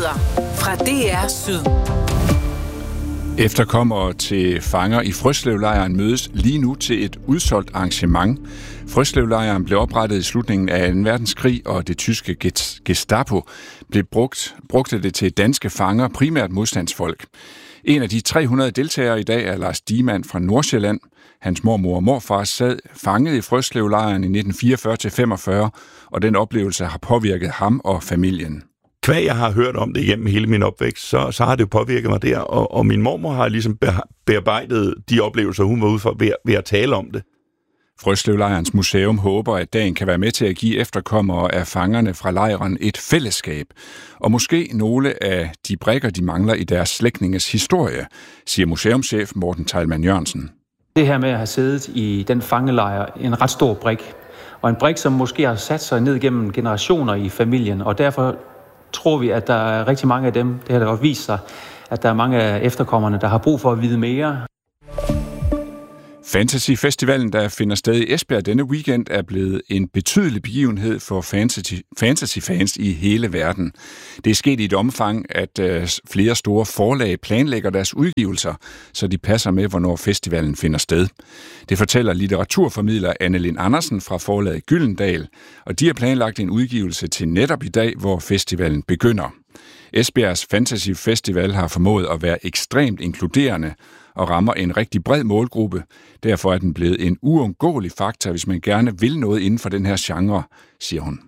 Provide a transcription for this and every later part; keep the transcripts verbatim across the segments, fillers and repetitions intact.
Nyheder fra D R Syd. Efterkommere til fanger i Frøslevlejren mødes lige nu til et udsolgt arrangement. Frøslevlejren blev oprettet i slutningen af anden verdenskrig, og det tyske Gestapo blev brugt, brugte det til danske fanger, primært modstandsfolk. En af de tre hundrede deltagere i dag er Lars Diemann fra Nordsjælland. Hans mormor og morfar sad fanget i Frøslevlejren i nitten fireogfyrre til femogfyrre, og den oplevelse har påvirket ham og familien. Hva jeg har hørt om det igennem hele min opvækst, så, så har det jo påvirket mig der, og, og min mormor har ligesom bearbejdet de oplevelser, hun var ude for ved, ved at tale om det. Frøslevlejrens museum håber, at dagen kan være med til at give efterkommere af fangerne fra lejren et fællesskab, og måske nogle af de brikker, de mangler i deres slægtninges historie, siger museumschef Morten Teilmann Jørgensen. Det her med at have siddet i den fangelejr, en ret stor brik, og en brik, som måske har sat sig ned gennem generationer i familien, og derfor tror vi, at der er rigtig mange af dem, det har da også vist sig, at der er mange af efterkommerne, der har brug for at vide mere. Fantasy-festivalen, der finder sted i Esbjerg denne weekend, er blevet en betydelig begivenhed for fantasy, fantasy-fans i hele verden. Det er sket i et omfang, at øh, flere store forlag planlægger deres udgivelser, så de passer med, hvornår festivalen finder sted. Det fortæller litteraturformidler Anne Lind Andersen fra forlaget Gyldendal, og de har planlagt en udgivelse til netop i dag, hvor festivalen begynder. Esbjergs Fantasy Festival har formået at være ekstremt inkluderende og rammer en rigtig bred målgruppe. Derfor er den blevet en uundgåelig faktor, hvis man gerne vil noget inden for den her genre, siger hun.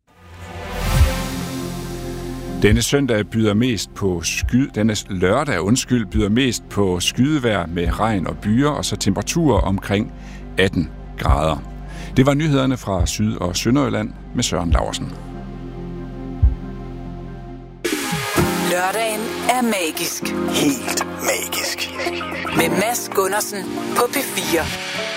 Denne søndag byder mest på skyd, denne lørdag undskyld, byder mest på skydevejr med regn og byer, og så temperaturer omkring atten grader. Det var nyhederne fra Syd- og Sønderjylland med Søren Laursen. Lørdagen er magisk. Helt magisk. Med Mads Gundersen på P fire.